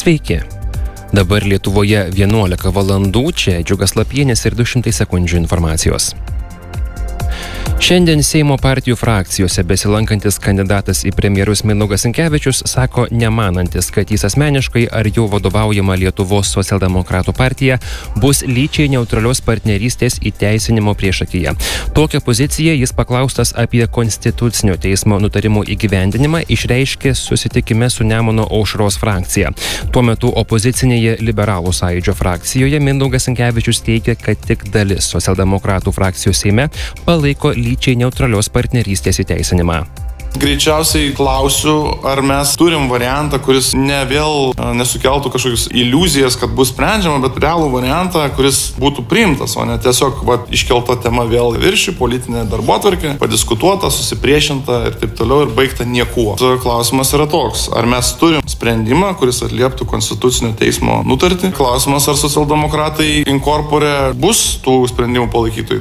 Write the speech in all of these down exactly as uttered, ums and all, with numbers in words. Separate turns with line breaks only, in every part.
Sveiki. Dabar Lietuvoje vienuolika valandų, čia Džiugas Lapienis ir du šimtai sekundžių informacijos. Šiandien Seimo partijų frakcijose besilankantis kandidatas į premjerus Mindaugas Sinkevičius sako nemanantis, kad jis asmeniškai ar jo vadovaujama Lietuvos socialdemokratų partija bus lyčiai neutralios partnerystės įteisinimo priešakyje. Tokią poziciją jis paklaustas apie Konstitucinio teismo nutarimų įgyvendinimą išreiškė susitikime su Nemuno aušros frakcija. Tuo metu opozicinėje Liberalų sąjūdžio frakcijoje Mindaugas Sinkevičius teigia, kad tik dalis socialdemokratų frakcijos Seime palaiko lyčiai neutralios partnerystės įteisinimą.
Greičiausiai klausiu, ar mes turim variantą, kuris ne vėl nesukeltų kažkokius iliuzijas, kad bus sprendžiama, bet realų variantą, kuris būtų priimtas, o ne tiesiog va, iškelta tema vėl viršį, politinė darbotvarkė, padiskutuota, susipriešinta ir taip toliau ir baigta niekuo. Klausimas yra toks, ar mes turim sprendimą, kuris atlieptų Konstitucinio teismo nutartį? Klausimas, ar socialdemokratai inkorpore bus tų sprendimų palaikytojai?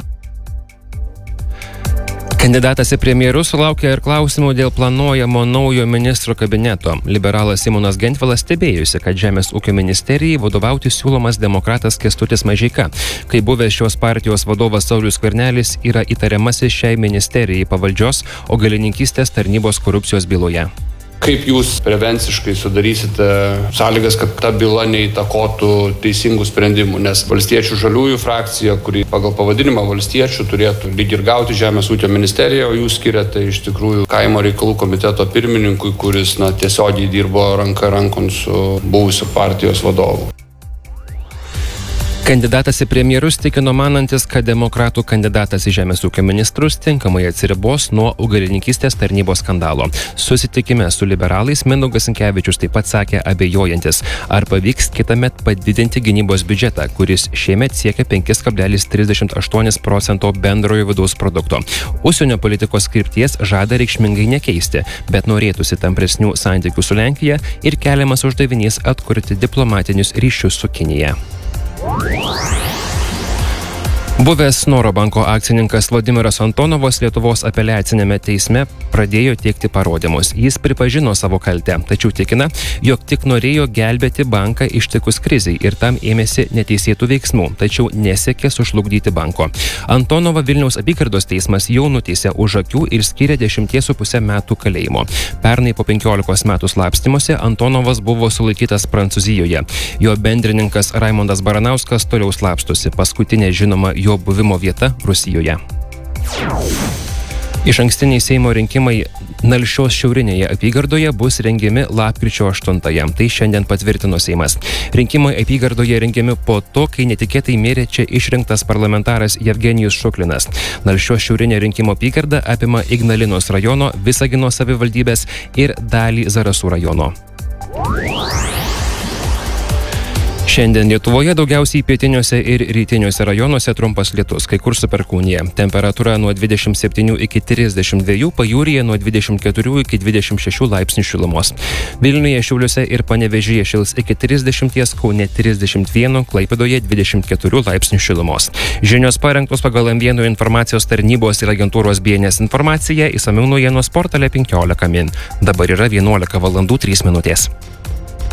Kandidatas į premjerus sulaukė ir klausimų dėl planuojamo naujo ministro kabineto. Liberalas Simonas Gentvilas stebėjusi, kad Žemės ūkio ministerijai vadovauti siūlomas demokratas Kęstutis Mažeika. Kai buvęs šios partijos vadovas Saulius Skvernelis yra įtariamasis šiai ministerijai pavaldžios augalininkystės tarnybos korupcijos byloje.
Kaip jūs prevenciškai sudarysite sąlygas, kad ta byla neįtakotų teisingų sprendimų, nes Valstiečių žaliųjų frakcija, kuri pagal pavadinimą Valstiečių turėtų lyg ir gauti Žemės ūkio ministeriją, o jūs skiriate iš tikrųjų kaimo reikalų komiteto pirmininkui, kuris na, tiesiogiai dirbo ranka rankon su buvusiu partijos vadovu.
Kandidatas į premjerus tikino manantis, kad demokratų kandidatas į Žemės ūkio ministrus tinkamai atsiribos nuo augalininkystės tarnybos skandalo. Susitikime su liberalais Mindaugas Sinkevičius taip pat sakė abejojantis, ar pavyks kitąmet padidinti gynybos biudžetą, kuris šiemet siekia penki kablelis trisdešimt aštuoni procento bendrojo vidaus produkto. Užsienio politikos krypties žada reikšmingai nekeisti, bet norėtųsi tampresnių santykių su Lenkija ir keliamas uždavinys atkurti diplomatinius ryšius su Kinija. Buvęs Snoro banko akcininkas Vladimiras Antonovas Lietuvos apeliacinėme teisme pradėjo tiekti parodymus. Jis pripažino savo kaltę, tačiau tikina, jog tik norėjo gelbėti banką ištikus krizei ir tam ėmėsi neteisėtų veiksmų, tačiau nesiekė sužlugdyti banko. Antonovą Vilniaus apygardos teismas jau nuteisė už akių ir skyrė dešimties su puse metų kalėjimo. Pernai po penkiolikos metų slapstymosi Antonovas buvo sulaikytas Prancūzijoje. Jo bendrininkas Raimondas Baranauskas toliau slapstosi. Paskutinė žinoma jo buvimo vieta Rusijoje. Išankstiniai Seimo rinkimai Nalšios šiaurinėje apygardoje bus rengiami lapkričio aštuntąją. Tai šiandien patvirtino Seimas. Rinkimai apygardoje rengiami po to, kai netikėtai mirė čia išrinktas parlamentaras Jevgenijus Šuklinas. Nalšios šiaurinė rinkimo apygarda apima Ignalinos rajono, Visagino savivaldybės ir dalį Zarasų rajono. Šiandien Lietuvoje daugiausiai pietiniuose ir rytiniuose rajonuose trumpas lietus, kai kur su perkūnija. Temperatūra nuo dvidešimt septynių iki trisdešimt dviejų, pajūryje nuo dvidešimt keturių iki dvidešimt šešių laipsnių šilumos. Vilniuje, Šiauliuose ir Panevėžyje šils iki trisdešimt, Kaune trisdešimt vienas, Klaipėdoje dvidešimt keturių laipsnių šilumos. Žinios parengtos pagal M vienas informacijos tarnybos ir agentūros B N S informaciją, išsamiau naujienos portale penkiolika min. Dabar yra vienuolika valandų trys minutės.